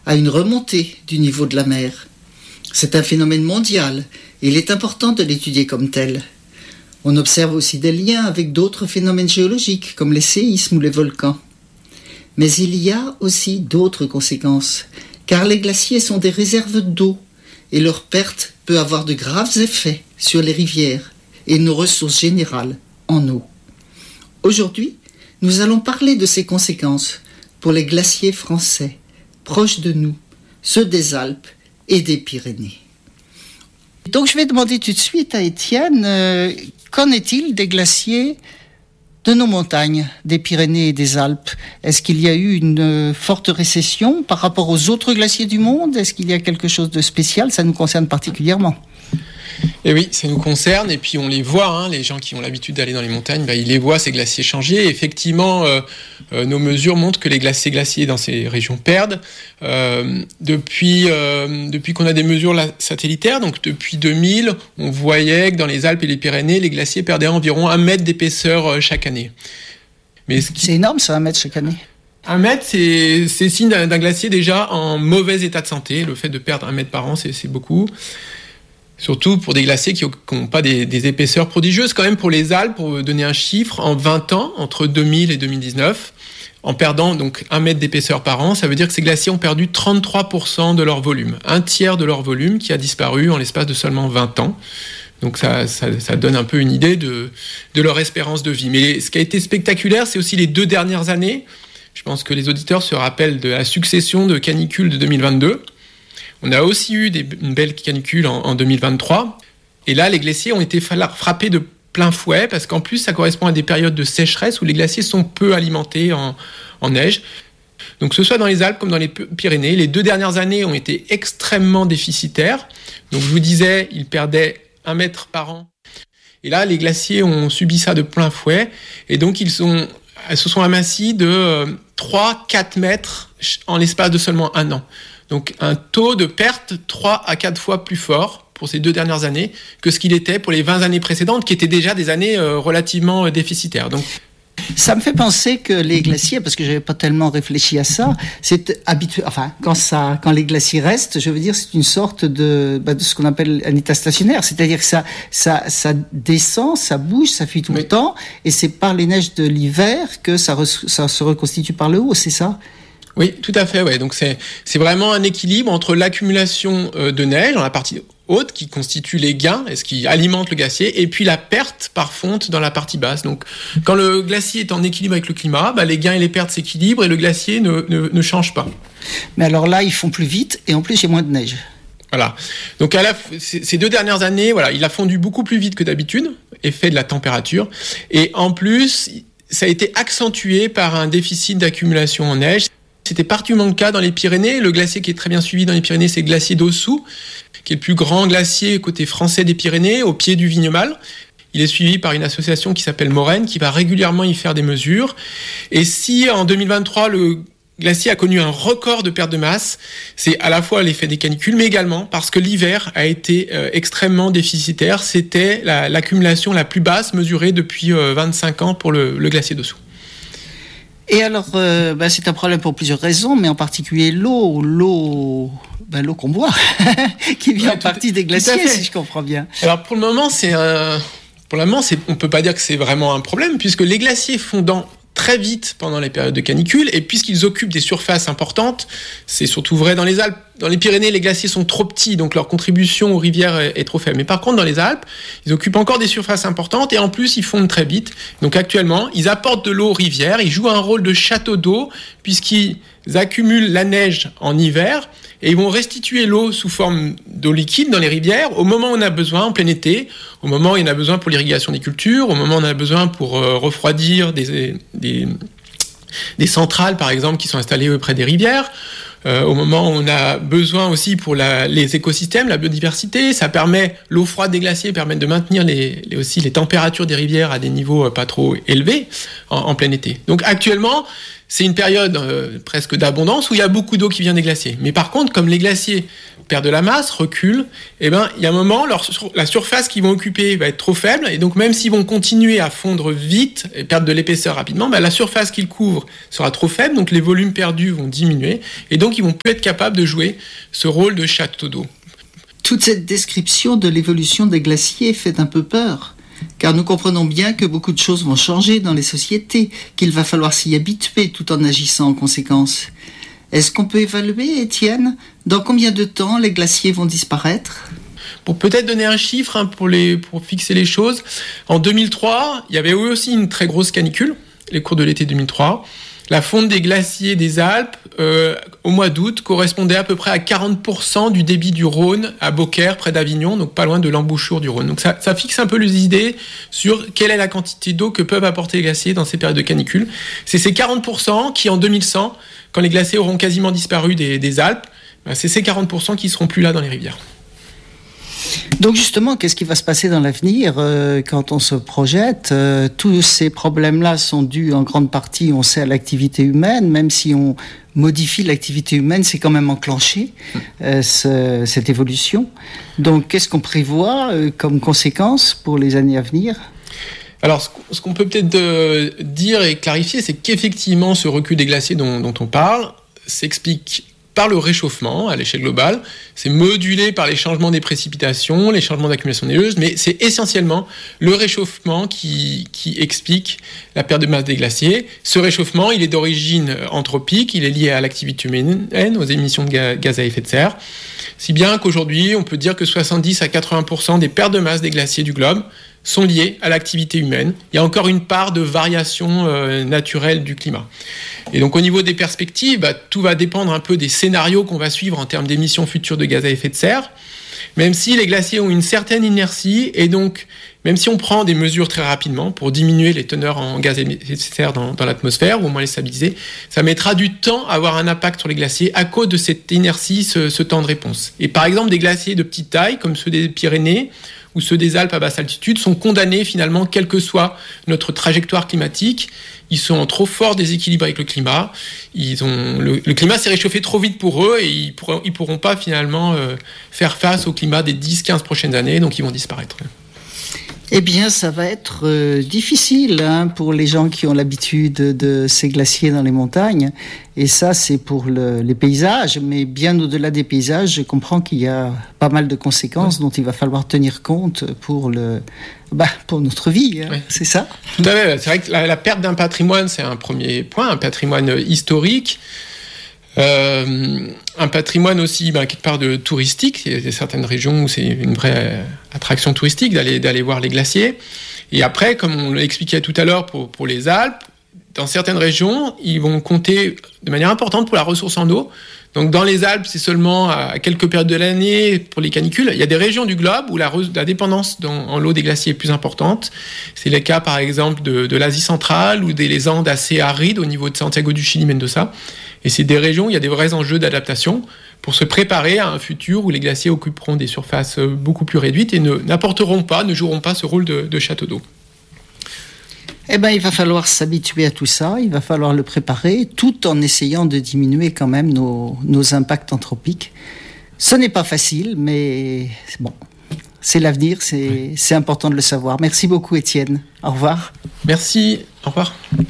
à une remontée du niveau de la mer. C'est un phénomène mondial et il est important de l'étudier comme tel. On observe aussi des liens avec d'autres phénomènes géologiques comme les séismes ou les volcans. Mais il y a aussi d'autres conséquences, car les glaciers sont des réserves d'eau et leur perte peut avoir de graves effets sur les rivières et nos ressources générales en eau. Aujourd'hui, nous allons parler de ces conséquences pour les glaciers français, proches de nous, ceux des Alpes et des Pyrénées. Donc je vais demander tout de suite à Étienne, qu'en est-il des glaciers de nos montagnes, des Pyrénées et des Alpes? Est-ce qu'il y a eu une forte récession par rapport aux autres glaciers du monde? Est-ce qu'il y a quelque chose de spécial? Ça nous concerne particulièrement. Et oui, ça nous concerne, et puis on les voit, les gens qui ont l'habitude d'aller dans les montagnes, ils les voient, ces glaciers changer. Et effectivement, nos mesures montrent que ces glaciers dans ces régions perdent. Depuis qu'on a des mesures satellitaires, donc depuis 2000, on voyait que dans les Alpes et les Pyrénées, les glaciers perdaient environ 1 mètre d'épaisseur chaque année. C'est énorme ça, 1 mètre chaque année. 1 mètre, c'est signe d'un glacier déjà en mauvais état de santé. Le fait de perdre 1 mètre par an, c'est beaucoup. Surtout pour des glaciers qui n'ont pas des épaisseurs prodigieuses. Quand même, pour les Alpes, pour donner un chiffre, en 20 ans, entre 2000 et 2019, en perdant donc 1 mètre d'épaisseur par an, ça veut dire que ces glaciers ont perdu 33% de leur volume. 1/3 de leur volume qui a disparu en l'espace de seulement 20 ans. Donc ça donne un peu une idée de leur espérance de vie. Mais ce qui a été spectaculaire, c'est aussi les 2 dernières années. Je pense que les auditeurs se rappellent de la succession de canicules de 2022. On a aussi eu une belle canicule en 2023. Et là, les glaciers ont été frappés de plein fouet parce qu'en plus, ça correspond à des périodes de sécheresse où les glaciers sont peu alimentés en neige. Donc, que ce soit dans les Alpes comme dans les Pyrénées, les 2 dernières années ont été extrêmement déficitaires. Donc, je vous disais, ils perdaient 1 mètre par an. Et là, les glaciers ont subi ça de plein fouet. Et donc, ils se sont amincis de 3-4 mètres en l'espace de seulement 1 an. Donc un taux de perte 3 à 4 fois plus fort pour ces 2 dernières années que ce qu'il était pour les 20 années précédentes, qui étaient déjà des années relativement déficitaires. Donc, ça me fait penser que les glaciers, parce que j'avais pas tellement réfléchi à ça, c'est habituel. Enfin, quand les glaciers restent, je veux dire, c'est une sorte de ce qu'on appelle un état stationnaire. C'est-à-dire que ça descend, ça bouge, ça fuit tout le temps, et c'est par les neiges de l'hiver que ça se reconstitue par le haut, c'est ça? Oui, tout à fait. Ouais. Donc c'est vraiment un équilibre entre l'accumulation de neige dans la partie haute qui constitue les gains et ce qui alimente le glacier, et puis la perte par fonte dans la partie basse. Donc quand le glacier est en équilibre avec le climat, les gains et les pertes s'équilibrent et le glacier ne change pas. Mais alors là, ils font plus vite et en plus il y a moins de neige. Voilà. Donc ces 2 dernières années, il a fondu beaucoup plus vite que d'habitude, effet de la température, et en plus ça a été accentué par un déficit d'accumulation en neige. C'était particulièrement le cas dans les Pyrénées. Le glacier qui est très bien suivi dans les Pyrénées, c'est le glacier d'Ossou, qui est le plus grand glacier côté français des Pyrénées, au pied du Vignemale. Il est suivi par une association qui s'appelle Morène, qui va régulièrement y faire des mesures. Et si en 2023, le glacier a connu un record de perte de masse, c'est à la fois l'effet des canicules, mais également parce que l'hiver a été extrêmement déficitaire. C'était l'accumulation la plus basse mesurée depuis 25 ans pour le glacier d'Ossou. Et alors, c'est un problème pour plusieurs raisons, mais en particulier l'eau qu'on boit, qui vient en partie des glaciers, si je comprends bien. Alors pour le moment, on peut pas dire que c'est vraiment un problème, puisque les glaciers fondant très vite pendant les périodes de canicule, et puisqu'ils occupent des surfaces importantes, c'est surtout vrai dans les Alpes. Dans les Pyrénées, les glaciers sont trop petits, donc leur contribution aux rivières est trop faible. Mais par contre, dans les Alpes, ils occupent encore des surfaces importantes, et en plus, ils fondent très vite. Donc actuellement, ils apportent de l'eau aux rivières, ils jouent un rôle de château d'eau, puisqu'ils accumulent la neige en hiver, et ils vont restituer l'eau sous forme d'eau liquide dans les rivières au moment où on a besoin, en plein été, au moment où il y en a besoin pour l'irrigation des cultures, au moment où on a besoin pour refroidir des centrales, par exemple, qui sont installées près des rivières, au moment où on a besoin aussi pour les écosystèmes, la biodiversité. Ça permet, l'eau froide des glaciers permet de maintenir aussi les températures des rivières à des niveaux pas trop élevés en plein été. Donc actuellement, c'est une période presque d'abondance où il y a beaucoup d'eau qui vient des glaciers. Mais par contre, comme les glaciers perdent de la masse, reculent, il y a un moment, la surface qu'ils vont occuper va être trop faible, et donc même s'ils vont continuer à fondre vite et perdre de l'épaisseur rapidement, la surface qu'ils couvrent sera trop faible, donc les volumes perdus vont diminuer, et donc ils vont plus être capables de jouer ce rôle de château d'eau. Toute cette description de l'évolution des glaciers fait un peu peur. Car nous comprenons bien que beaucoup de choses vont changer dans les sociétés, qu'il va falloir s'y habituer tout en agissant en conséquence. Est-ce qu'on peut évaluer, Étienne, dans combien de temps les glaciers vont disparaître ? Pour peut-être donner un chiffre pour fixer les choses, en 2003, il y avait aussi une très grosse canicule, les cours de l'été 2003. La fonte des glaciers des Alpes, au mois d'août, correspondait à peu près à 40% du débit du Rhône à Beaucaire, près d'Avignon, donc pas loin de l'embouchure du Rhône. Donc ça fixe un peu les idées sur quelle est la quantité d'eau que peuvent apporter les glaciers dans ces périodes de canicule. C'est ces 40% qui, en 2100, quand les glaciers auront quasiment disparu des Alpes, c'est ces 40% qui ne seront plus là dans les rivières. Donc justement, qu'est-ce qui va se passer dans l'avenir quand on se projette ? Tous ces problèmes-là sont dus en grande partie, on sait, à l'activité humaine. Même si on modifie l'activité humaine, c'est quand même enclenché cette évolution. Donc qu'est-ce qu'on prévoit comme conséquence pour les années à venir ? Alors, ce qu'on peut peut-être dire et clarifier, c'est qu'effectivement, ce recul des glaciers dont on parle s'explique par le réchauffement à l'échelle globale. C'est modulé par les changements des précipitations, les changements d'accumulation neigeuse, mais c'est essentiellement le réchauffement qui explique la perte de masse des glaciers. Ce réchauffement, il est d'origine anthropique, il est lié à l'activité humaine, aux émissions de gaz à effet de serre, si bien qu'aujourd'hui, on peut dire que 70 à 80% des pertes de masse des glaciers du globe sont liées à l'activité humaine. Il y a encore une part de variation naturelle du climat. Et donc au niveau des perspectives, tout va dépendre un peu des scénarios qu'on va suivre en termes d'émissions futures de gaz à effet de serre, même si les glaciers ont une certaine inertie, et donc même si on prend des mesures très rapidement pour diminuer les teneurs en gaz à effet de serre dans l'atmosphère, ou au moins les stabiliser, ça mettra du temps à avoir un impact sur les glaciers à cause de cette inertie, ce temps de réponse. Et par exemple, des glaciers de petite taille, comme ceux des Pyrénées, ou ceux des Alpes à basse altitude, sont condamnés finalement, quelle que soit notre trajectoire climatique. Ils sont en trop fort déséquilibre avec le climat. Le climat s'est réchauffé trop vite pour eux, et ils pourront pas finalement faire face au climat des 10-15 prochaines années, donc ils vont disparaître. Eh bien, ça va être difficile pour les gens qui ont l'habitude de ces glaciers dans les montagnes. Et ça, c'est pour les paysages. Mais bien au-delà des paysages, je comprends qu'il y a pas mal de conséquences dont il va falloir tenir compte pour notre vie. Oui. C'est ça ? Tout à fait. C'est vrai que la perte d'un patrimoine, c'est un premier point, un patrimoine historique. Un patrimoine aussi quelque part de touristique. Il y a certaines régions où c'est une vraie attraction touristique d'aller voir les glaciers. Et après, comme on l'a expliqué tout à l'heure pour les Alpes, dans certaines régions, ils vont compter de manière importante pour la ressource en eau. Donc dans les Alpes, c'est seulement à quelques périodes de l'année pour les canicules. Il y a des régions du globe où la dépendance en l'eau des glaciers est plus importante. C'est le cas par exemple de l'Asie centrale ou des Andes assez arides au niveau de Santiago du Chili, Mendoza. Et c'est des régions où il y a des vrais enjeux d'adaptation pour se préparer à un futur où les glaciers occuperont des surfaces beaucoup plus réduites et ne joueront pas ce rôle de château d'eau. Eh bien, il va falloir s'habituer à tout ça, il va falloir le préparer, tout en essayant de diminuer quand même nos impacts anthropiques. Ce n'est pas facile, mais bon, c'est l'avenir, c'est important de le savoir. Merci beaucoup, Étienne. Au revoir. Merci, au revoir.